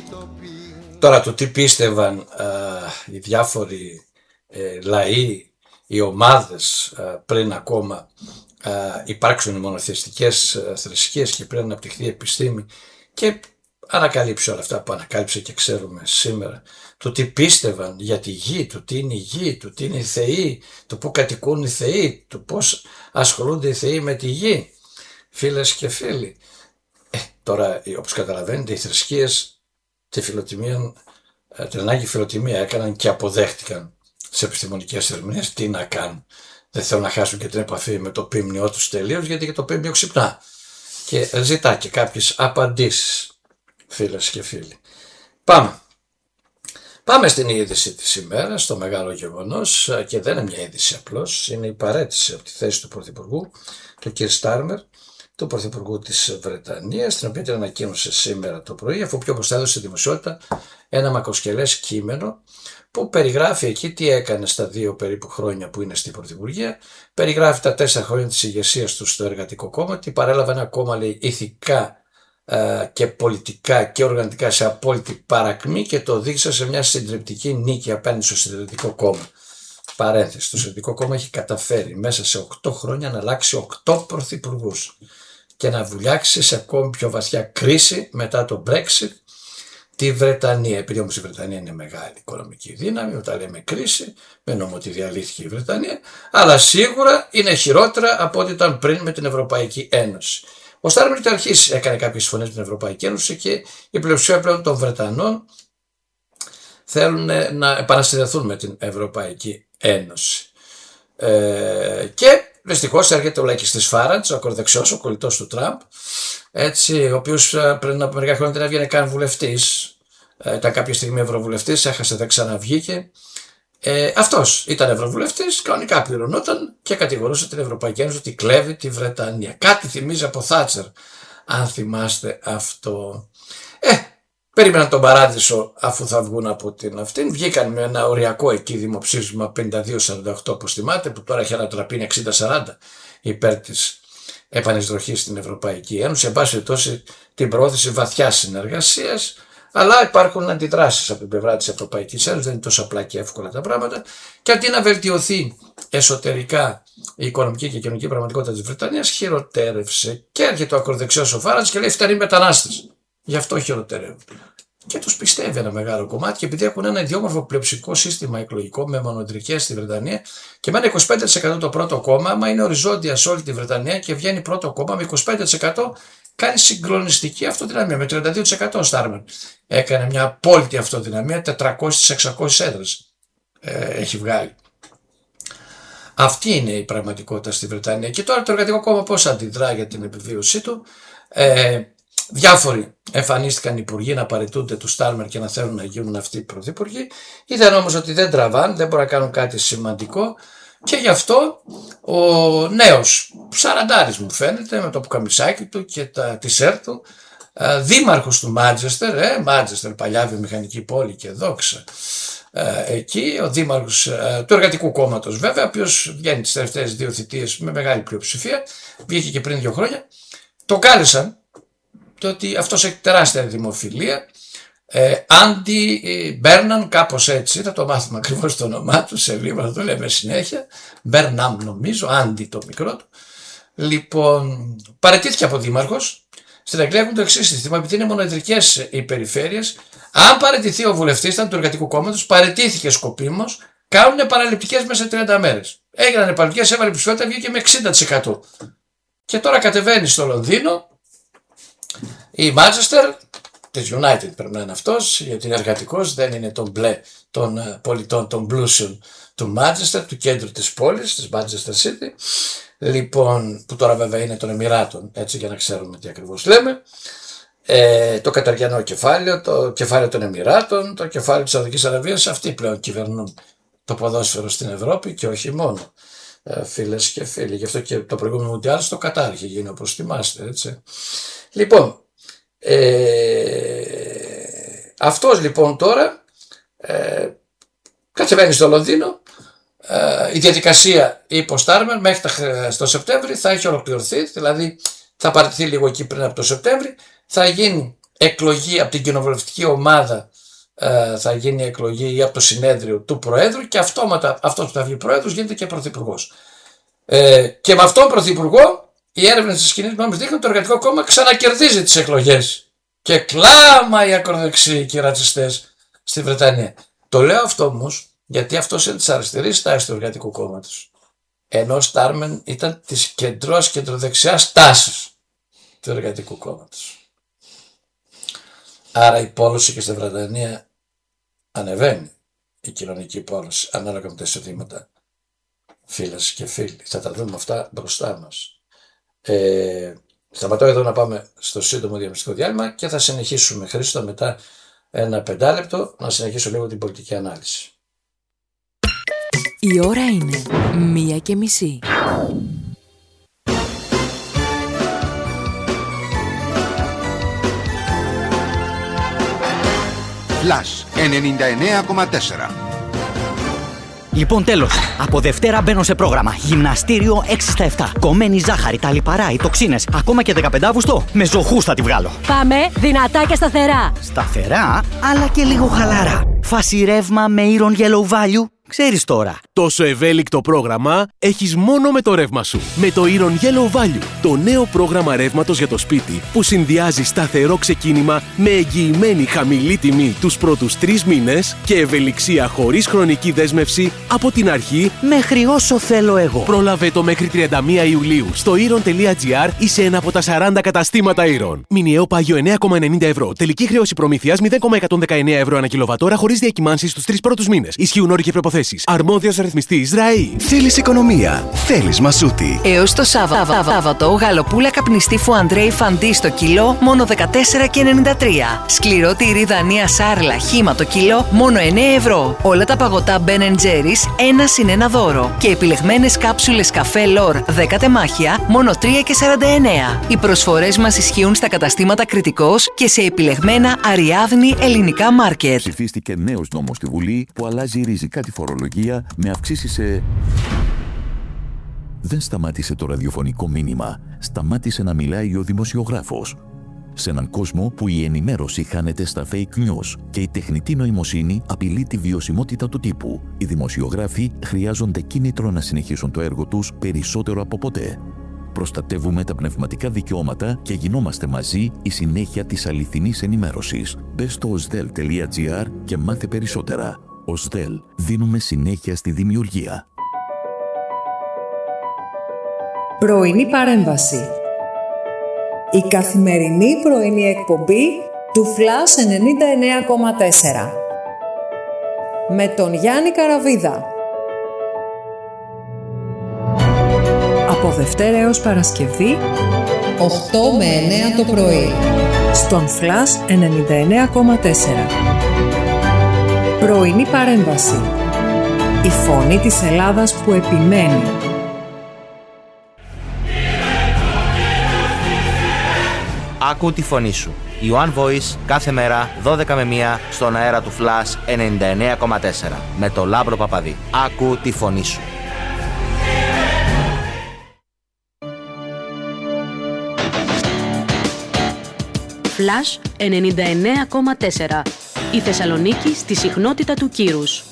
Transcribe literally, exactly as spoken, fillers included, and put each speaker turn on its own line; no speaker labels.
Τώρα το τι πίστευαν α, οι διάφοροι ε, λαοί, οι ομάδες α, πριν ακόμα α, υπάρξουν οι μονοθεϊστικές α, θρησκείες και πριν αναπτυχθεί η επιστήμη και ανακαλύψει όλα αυτά που ανακάλυψε και ξέρουμε σήμερα, το τι πίστευαν για τη γη, το τι είναι η γη, το τι είναι οι θεοί, το πού κατοικούν οι θεοί, το πώς ασχολούνται οι θεοί με τη γη, φίλες και φίλοι. Ε, τώρα όπως καταλαβαίνετε οι θρησκείες τη φιλοτιμία, την ανάγκη φιλοτιμία έκαναν και αποδέχτηκαν σε επιστημονικές ερμηνείες. Τι να κάνουν, δεν θέλουν να χάσουν και την επαφή με το πίμνιό τους τελείως, γιατί και το πίμνιο ξυπνά και ζητά και κάποιες απαντήσεις, φίλες και φίλοι. Πάμε. Πάμε στην είδηση της ημέρας, στο μεγάλο γεγονός, και δεν είναι μια είδηση απλώς, είναι η παραίτηση από τη θέση του Πρωθυπουργού, του κ. Στάρμερ, του Πρωθυπουργού της Βρετανίας, την οποία την ανακοίνωσε σήμερα το πρωί, αφού πιο μπροστά έδωσε στη δημοσιότητα ένα μακροσκελές κείμενο που περιγράφει εκεί τι έκανε στα δύο περίπου χρόνια που είναι στην Πρωθυπουργία, περιγράφει τα τέσσερα χρόνια της ηγεσίας του στο Εργατικό Κόμμα, τι παρέλαβε ένα κόμμα, λέει, ηθικά και πολιτικά και οργανωτικά σε απόλυτη παρακμή και το οδήγησε σε μια συντριπτική νίκη απέναντι στο Συντηρητικό Κόμμα. Παρένθεση, το Συντηρητικό Κόμμα έχει καταφέρει μέσα σε οκτώ χρόνια να αλλάξει οκτώ πρωθυπουργούς και να βουλιάξει σε ακόμη πιο βαθιά κρίση μετά το Brexit τη Βρετανία. Επειδή όμως η Βρετανία είναι μεγάλη οικονομική δύναμη, όταν λέμε κρίση, με νόμο ότι διαλύθηκε η Βρετανία, αλλά σίγουρα είναι χειρότερα από ό,τι ήταν πριν με την Ευρωπαϊκή Ένωση. Ο Στάρμερ του αρχής έκανε κάποιες φωνές με την Ευρωπαϊκή Ένωση και η πλειοψηφία πλέον των Βρετανών θέλουν να επανασυνδεθούν με την Ευρωπαϊκή Ένωση. Ε, και δυστυχώς έρχεται ο λαϊκιστής Φάραντς, ο ακροδεξιός, ο κολλητός του Τραμπ, έτσι, ο οποίος πριν από μερικά χρόνια δεν έβγαινε καν βουλευτής, ε, ήταν κάποια στιγμή ευρωβουλευτής, έχασε, δεν ξαναβγήκε. Ε, αυτός ήταν ευρωβουλευτής, κανονικά πληρωνόταν και κατηγορούσε την Ευρωπαϊκή Ένωση ότι κλέβει τη Βρετανία. Κάτι θυμίζει από Θάτσερ, αν θυμάστε αυτό. Ε, περίμεναν τον παράδεισο αφού θα βγουν από την αυτήν. Βγήκαν με ένα οριακό εκεί δημοψήφισμα πενήντα δύο σαράντα οκτώ, όπως θυμάται, που τώρα έχει ανατραπεί εξήντα σαράντα υπέρ της επανεισδοχής στην Ευρωπαϊκή Ένωση. Εν πάση περιπτώσει την προώθηση βαθιάς συνεργασίας. Αλλά υπάρχουν αντιδράσεις από την πλευρά της Ευρωπαϊκής Ένωσης, δεν είναι τόσο απλά και εύκολα τα πράγματα. Και αντί να βελτιωθεί εσωτερικά η οικονομική και κοινωνική πραγματικότητα της Βρετανίας, χειροτέρευσε. Και έρχεται ο ακροδεξιός ο Φάραντς και λέει: φτάνει μετανάστες. Γι' αυτό χειροτέρευε. Και τους πιστεύει ένα μεγάλο κομμάτι, και επειδή έχουν ένα ιδιόμορφο πλειοψηφικό σύστημα εκλογικό με μονοεδρικές στη Βρετανία, και με ένα είκοσι πέντε τοις εκατό το πρώτο κόμμα, άμα είναι οριζόντια σε όλη τη Βρετανία και βγαίνει πρώτο κόμμα με είκοσι πέντε τοις εκατό. Κάνει συγκλονιστική αυτοδυναμία με τριάντα δύο τοις εκατό ο Στάρμερ. Έκανε μια απόλυτη αυτοδυναμία, τετρακόσιες με εξακόσιες έδρες ε, έχει βγάλει. Αυτή είναι η πραγματικότητα στη Βρετανία. Και τώρα το Εργατικό Κόμμα πώς αντιδρά για την επιβίωσή του. Ε, διάφοροι εμφανίστηκαν υπουργοί να παραιτούνται του Στάρμερ και να θέλουν να γίνουν αυτοί οι πρωθυπουργοί. Είδαν όμως ότι δεν τραβάν, δεν μπορούν να κάνουν κάτι σημαντικό. Και γι' αυτό ο νέος σαραντάρης μου φαίνεται, με το πουκαμισάκι του και τα τισέρ του, δήμαρχος του Μάντσεστερ, ε, Μάντσεστερ, παλιά βιομηχανική πόλη και δόξα, ε, εκεί ο δήμαρχος ε, του Εργατικού Κόμματος βέβαια, ο οποίος βγαίνει τις τελευταίες δύο θητείες με μεγάλη πλειοψηφία, βγήκε και πριν δύο χρόνια, το κάλεσαν το ότι αυτός έχει τεράστια δημοφιλία. Άντι Μπέρναν, κάπως έτσι, θα το μάθουμε ακριβώς το όνομά του σε λίγο, θα το λέμε συνέχεια. Μπέρναμ νομίζω, Άντι το μικρό του. Λοιπόν, παραιτήθηκε από δήμαρχος. Στην Αγγλία έχουν το εξής σύστημα, επειδή είναι μονοεδρικές οι περιφέρειες. Αν παραιτηθεί ο βουλευτής, ήταν του Εργατικού Κόμματος, παραιτήθηκε σκοπίμως, κάνουν παραληπτικές μέσα σε τριάντα μέρες. Έγιναν επαληπτικές, έβαλε ψηφιότητα, βγήκε με εξήντα τοις εκατό. Και τώρα κατεβαίνει στο Λονδίνο η Μάντσεστερ. Της United πρέπει να είναι αυτός, γιατί είναι εργατικός, δεν είναι τον μπλε των πολιτών των πλούσιων του Manchester, του κέντρου της πόλης, της Manchester City, λοιπόν, που τώρα βέβαια είναι των Εμιράτων, έτσι για να ξέρουμε τι ακριβώς λέμε, ε, το καταριανό κεφάλαιο, το κεφάλαιο των Εμιράτων, το κεφάλαιο της Σαουδικής Αραβίας, αυτοί πλέον κυβερνούν το ποδόσφαιρο στην Ευρώπη και όχι μόνο, ε, φίλες και φίλοι. Γι' αυτό και το προηγούμενο Μουντιάλ στο Κατάρ είχε γίνει, όπως θυμάστε, έτσι. Λοιπόν, Ε, αυτός λοιπόν τώρα ε, κατεβαίνει στο Λονδίνο. ε, η διαδικασία είπε ο Στάρμερ μέχρι τα, στο Σεπτέμβρη θα έχει ολοκληρωθεί, δηλαδή θα παραιτηθεί λίγο εκεί πριν από το Σεπτέμβρη, θα γίνει εκλογή από την κοινοβουλευτική ομάδα, ε, θα γίνει εκλογή ή από το συνέδριο του Προέδρου και αυτόματα αυτός που θα βγει Πρόεδρος γίνεται και Πρωθυπουργός. Ε, και με αυτόν Πρωθυπουργό οι έρευνες της κοινής γνώμης δείχνουν ότι το Εργατικό Κόμμα ξανακερδίζει τις εκλογές. Και κλάμα οι ακροδεξιοί και οι ρατσιστές στη Βρετανία. Το λέω αυτό όμως γιατί αυτός είναι της αριστερής τάσης του Εργατικού Κόμματος. Ενώ ο Στάρμεν ήταν της κεντρός κεντροδεξιάς τάσης του Εργατικού Κόμματος. Άρα η πόλωση και στη Βρετανία ανεβαίνει, η κοινωνική πόλωση, ανάλογα με τα εισοδήματα. Φίλες και φίλοι, θα τα δούμε αυτά μπροστά μας. Ε, σταματώ εδώ να πάμε στο σύντομο διαμεριστικό διάλειμμα και θα συνεχίσουμε, Χρήστο, μετά ένα πεντάλεπτο να συνεχίσω λίγο την πολιτική ανάλυση.
Η ώρα είναι μία και μισή.
Flash ενενήντα εννέα κόμμα τέσσερα.
Λοιπόν, τέλος. Από Δευτέρα μπαίνω σε πρόγραμμα. Γυμναστήριο έξι στα επτά. Κομμένη ζάχαρη, τα λιπαρά, οι τοξίνες. Ακόμα και δεκαπέντε Αυγούστου. Με ζωχούς θα τη βγάλω.
Πάμε δυνατά και σταθερά.
Σταθερά, αλλά και λίγο χαλαρά. Φάση ρεύμα με Iron Yellow Value. Ξέρεις τώρα.
Τόσο ευέλικτο πρόγραμμα έχεις μόνο με το ρεύμα σου. Με το Iron Yellow Value, το νέο πρόγραμμα ρεύματος για το σπίτι που συνδυάζει σταθερό ξεκίνημα με εγγυημένη χαμηλή τιμή τους πρώτους τρεις μήνες και ευελιξία χωρίς χρονική δέσμευση από την αρχή
μέχρι όσο θέλω εγώ.
Πρόλαβε το μέχρι τριάντα μία Ιουλίου στο iron τελεία gr ή σε ένα από τα σαράντα καταστήματα Iron. Μηνιαίο πάγιο εννέα κόμμα ενενήντα ευρώ. Τελική χρέωση προμήθειας μηδέν κόμμα εκατόν δεκαεννέα ευρώ ανά κιλοβατόρα χωρίς διακυμάνσεις στους τρεις πρώτους μήνες. Ισχύουν όροι και προϋποθέσεις. Αρμόδιος ρυθμιστής ΡΑΗ.
Θέλεις οικονομία. Θέλεις Μασούτη.
Έως το Σάββατο, γαλοπούλα καπνιστή Φουαντρέι Φαντί στο κιλό μόνο δεκατέσσερα και ενενήντα τρία. Σκληρό τυρί Δανία Σάρλα χύμα το κιλό μόνο εννέα ευρώ. Όλα τα παγωτά Ben and Jerry's ένα συν ένα δώρο. Και επιλεγμένες κάψουλες καφέ Λορ δέκα τεμάχια μόνο τρία και σαράντα εννέα. Οι προσφορές μας ισχύουν στα καταστήματα Κριτικός και σε επιλεγμένα Αριάδνη ελληνικά μάρκετ.
Ψηφίστηκε νέος νόμος στη Βουλή που αλλάζει ριζικά τη φορολογία με αυξήσεις σε... Δεν σταμάτησε το ραδιοφωνικό μήνυμα. Σταμάτησε να μιλάει ο δημοσιογράφος. Σε έναν κόσμο που η ενημέρωση χάνεται στα fake news και η τεχνητή νοημοσύνη απειλεί τη βιωσιμότητα του τύπου, οι δημοσιογράφοι χρειάζονται κίνητρο να συνεχίσουν το έργο τους περισσότερο από ποτέ. Προστατεύουμε τα πνευματικά δικαιώματα και γινόμαστε μαζί η συνέχεια της αληθινής ενημέρωσης. Μπες στο οσδέλ τελεία gr και μάθε περισσότερα. οσδέλ, δίνουμε συνέχεια στη δημιουργία.
Πρωινή παρέμβαση. Η καθημερινή πρωινή εκπομπή του Flash ενενήντα εννέα κόμμα τέσσερα. Με τον Γιάννη Καραβίδα. Από Δευτέρα έως Παρασκευή, οκτώ με εννέα το πρωί. Στον Flash ενενήντα εννέα κόμμα τέσσερα. Πρωινή παρέμβαση. Η φωνή της Ελλάδας που επιμένει.
Άκου τη φωνή σου. Η One Voice κάθε μέρα δώδεκα με μία στον αέρα του Flash ενενήντα εννέα κόμμα τέσσερα με το Λάμπρο Παπαδί. Άκου τη φωνή σου.
Flash ενενήντα εννέα κόμμα τέσσερα. Η Θεσσαλονίκη στη συχνότητα του κύρους.